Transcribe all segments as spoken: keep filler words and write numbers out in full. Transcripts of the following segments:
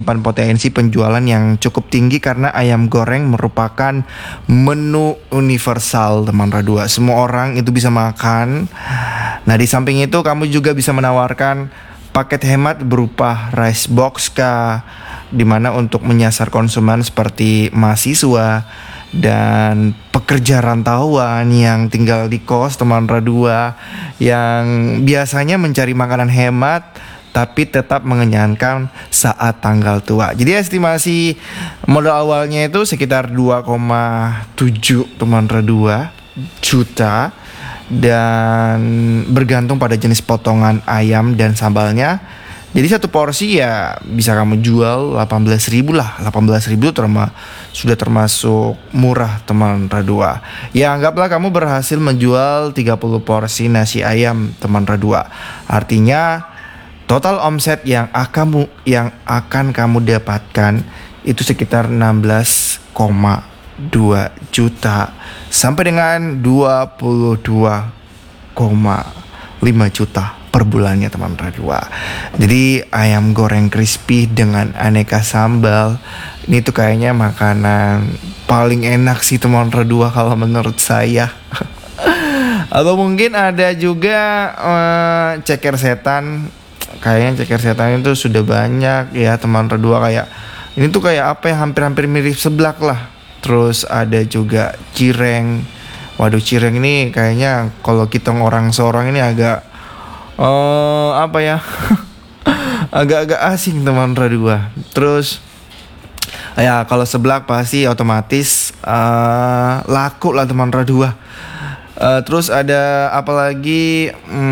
menyimpan potensi penjualan yang cukup tinggi karena ayam goreng merupakan menu universal teman Radua. Semua orang itu bisa makan. Nah, di samping itu kamu juga bisa menawarkan paket hemat berupa rice box kah, dimana untuk menyasar konsumen seperti mahasiswa dan pekerja rantauan yang tinggal di kos teman Radua, yang biasanya mencari makanan hemat tapi tetap mengenyangkan saat tanggal tua. Jadi estimasi modal awalnya itu sekitar dua koma tujuh teman Radua juta, dan bergantung pada jenis potongan ayam dan sambalnya. Jadi satu porsi ya bisa kamu jual delapan belas ribu lah. delapan belas ribu terma, sudah termasuk murah teman Radua. Ya anggaplah kamu berhasil menjual tiga puluh porsi nasi ayam teman Radua. Artinya total omset yang akan yang akan kamu dapatkan itu sekitar enam belas koma dua juta sampai dengan dua puluh dua koma lima juta per bulannya teman Radua. Jadi ayam goreng crispy dengan aneka sambal ini tuh kayaknya makanan paling enak sih teman Radua kalau menurut saya. Atau mungkin ada juga uh, ceker setan. Kayaknya ceker setan itu sudah banyak ya teman Radua, kayak ini tuh kayak apa ya, hampir-hampir mirip seblak lah. Terus ada juga cireng. Waduh, cireng ini kayaknya kalau kita orang seorang ini agak uh, apa ya agak-agak asing teman Radua. Terus ya kalau seblak pasti otomatis uh, laku lah teman Radua. uh, Terus ada apa lagi,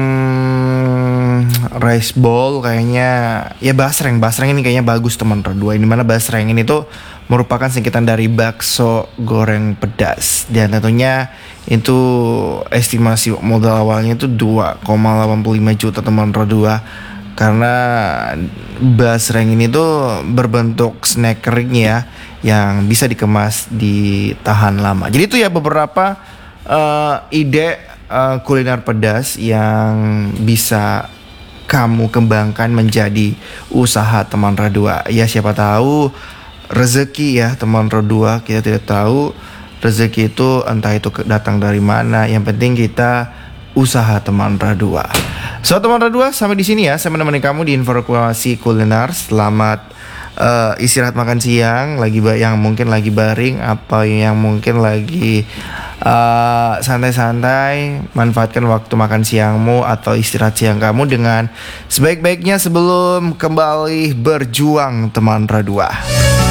hmm, rice bowl kayaknya. Ya basreng, basreng ini kayaknya bagus teman Radua. Ini mana basreng ini tuh merupakan singkatan dari bakso goreng pedas, dan tentunya itu estimasi modal awalnya itu dua koma delapan puluh lima juta teman Radua, karena basreng ini tuh berbentuk snack kering ya, yang bisa dikemas di tahan lama. Jadi itu ya beberapa uh, ide uh, kuliner pedas yang bisa kamu kembangkan menjadi usaha teman Radua. Ya siapa tahu rezeki ya teman Radua, kita tidak tahu rezeki itu entah itu datang dari mana. Yang penting kita usaha teman Radua. So teman Radua, sampai di sini ya saya menemani kamu di informasi kuliner. Selamat uh, istirahat makan siang, lagi yang mungkin lagi baring, apa yang mungkin lagi uh, santai-santai. Manfaatkan waktu makan siangmu atau istirahat siang kamu dengan sebaik-baiknya sebelum kembali berjuang teman Radua.